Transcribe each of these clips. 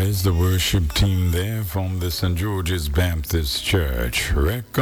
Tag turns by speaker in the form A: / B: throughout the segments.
A: is the worship team there from the St. George's Baptist Church.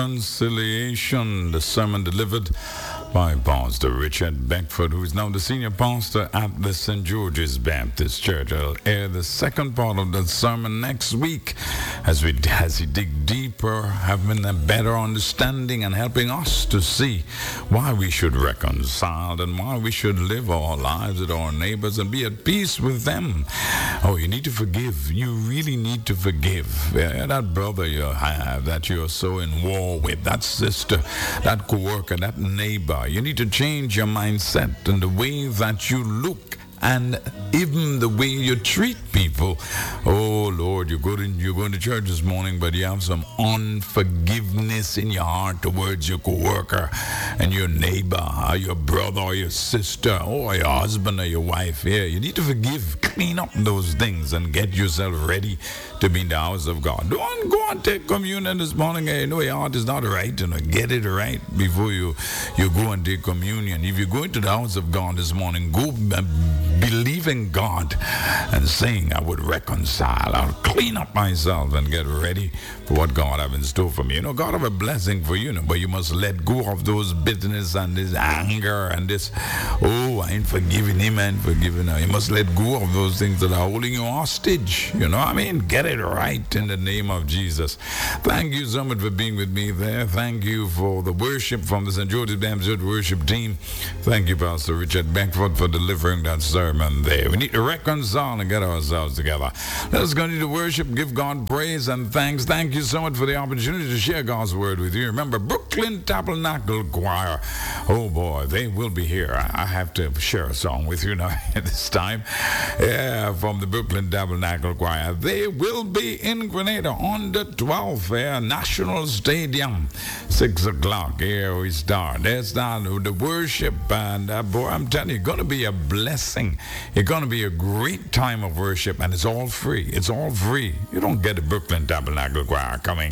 A: Reconciliation, the sermon delivered by Pastor Richard Beckford, who is now the senior pastor at the St. George's Baptist Church. I'll air the second part of the sermon next week as he dig deeper, having a better understanding and helping us to see why we should reconcile and why we should live our lives with our neighbors and be at peace with them. Oh, you need to forgive. You really need to forgive. That brother you have that you're so in war with, that sister, that co-worker, that neighbor. You need to change your mindset and the way that you look and even the way you treat people. Oh Lord, you're going to church this morning, but you have some unforgiveness in your heart towards your co-worker and your neighbor, or your brother or your sister, or your husband or your wife. Yeah, you need to forgive, clean up those things, and get yourself ready to be in the house of God. Don't go and take communion this morning. Hey, no, your heart is not right. Get it right before you go and take communion. If you go into the house of God this morning, go believe in God and saying, I would reconcile, I'll clean up myself and get ready for what God have in store for me. God have a blessing for you, but you must let go of those bitterness and this anger and this, oh, I ain't forgiving him, I ain't forgiving her. You must let go of those things that are holding you hostage. Get it right in the name of Jesus. Thank you so much for being with me there. Thank you for the worship from the St. George's Baptist worship team. Thank you, Pastor Richard Beckford, for delivering that sermon there. We need to reconcile and get ourselves together. Let's continue to worship, give God praise and thanks. Thank you so much for the opportunity to share God's word with you. Remember, Brooklyn Tabernacle Choir. Oh boy, they will be here. I have to share a song with you now at this time. Yeah, from the Brooklyn Tabernacle Choir. They will be in Grenada on the 12th, National Stadium, 6 o'clock. Here we start. There's the worship, and boy, I'm telling you, it's going to be a blessing. It's going to be a great time of worship, and it's all free. It's all free. You don't get the Brooklyn Tabernacle Choir coming.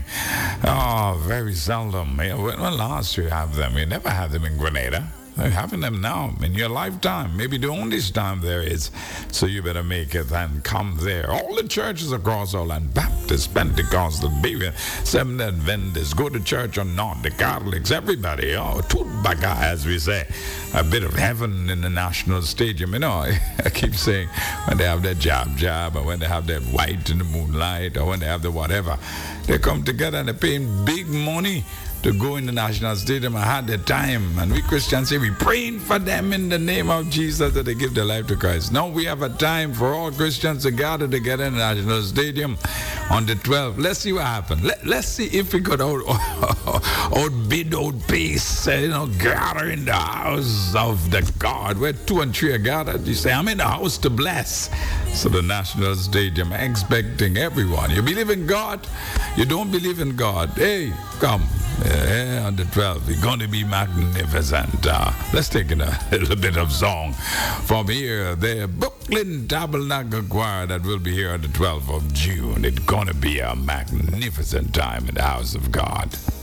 A: Oh, very seldom. When last you have them? You never have them in Grenada. They're having them now in your lifetime. Maybe the only time there is. So you better make it and come there. All the churches across all land, Baptist, Pentecostal, Seventh Adventists, go to church or not, the Catholics, everybody. Oh, Tutbaga, as we say. A bit of heaven in the National Stadium. I keep saying when they have their jab, or when they have their white in the moonlight, or when they have the whatever, they come together and they're paying big money to go in the National Stadium and had their time. And we Christians say we're praying for them in the name of Jesus that they give their life to Christ. Now we have a time for all Christians to gather together in the National Stadium on the 12th. Let's see what happens. Let's see if we could outbid, outpace, gather in the house of the God where 2 and 3 are gathered. You say, I'm in the house to bless. So the National Stadium, expecting everyone. You believe in God? You don't believe in God? Hey, come. On the 12th, it's going to be magnificent. Let's take in a little bit of song from here. The Brooklyn Tabernacle Choir that will be here on the 12th of June. It's going to be a magnificent time in the house of God.